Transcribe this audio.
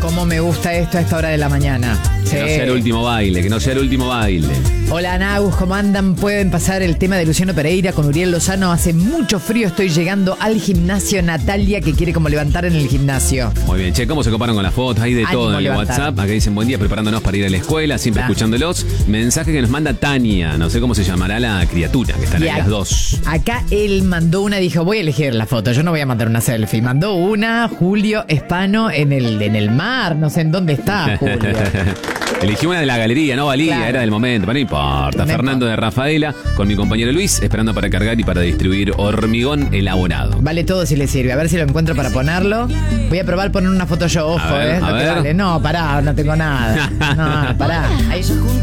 Cómo me gusta esto a esta hora de la mañana. Que no sea el último baile, que no sea el último baile. Hola, Nagus, ¿cómo andan? Pueden pasar el tema de Luciano Pereira con Uriel Lozano. Hace mucho frío, estoy llegando al gimnasio. Natalia, que quiere como levantar en el gimnasio. Muy bien, che, ¿cómo se comparan con las fotos? Hay de todo en el WhatsApp. Acá dicen buen día, preparándonos para ir a la escuela, siempre escuchándolos. Mensaje que nos manda Tania, no sé cómo se llamará la criatura, que están ahí las dos. Acá él mandó una, dijo, voy a elegir la foto, yo no voy a mandar una selfie. Mandó una, Julio Espano en el mar, no sé en dónde está Julio. Elegí una de la galería, no valía, claro. Era del momento, pero no importa. Fernando de Rafaela, con mi compañero Luis, esperando para cargar y para distribuir hormigón elaborado. Vale todo si le sirve, a ver si lo encuentro para ponerlo. Voy a probar poner una foto yo, ojo, a ver. No te vale. No, pará, no tengo nada. No, pará. Ahí